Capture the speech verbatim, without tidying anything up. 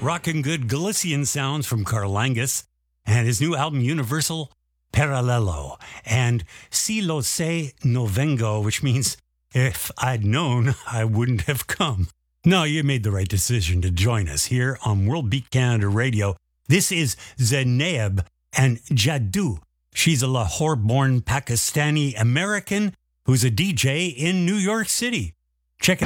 rockin' good Galician sounds from Carlangas and his new album Universal Paralelo, and Si Lo Se No Vengo, which means if I'd known, I wouldn't have come. No, you made the right decision to join us here on World Beat Canada Radio. This is Zeynep and Jadoo. She's a Lahore-born Pakistani American who's a D J in New York City. Check it out.